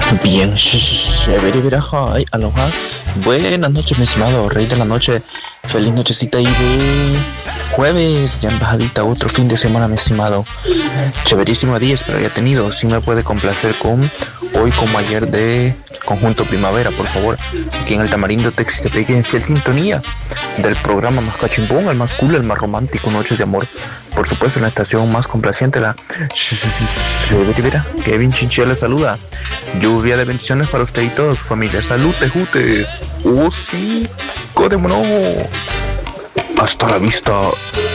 Bien, chévere, veraja, ay, aloha. Buenas noches, mi estimado rey de la noche. Feliz nochecita ahí de jueves, ya en bajadita, otro fin de semana, mi estimado. Chéverísimo día, espero haya tenido. Si me puede complacer con hoy como ayer de Conjunto Primavera, por favor. Aquí en el Tamarindo Textepec, en fiel sintonía del programa más cachimbón, el más cool, el más romántico, Noches de Amor. Por supuesto, en la estación más complaciente, la Kevin Chinchilla le saluda. Lluvia de bendiciones para usted y toda su familia. Salud, tejute. Oh, sí. Codémonos. Hasta la vista,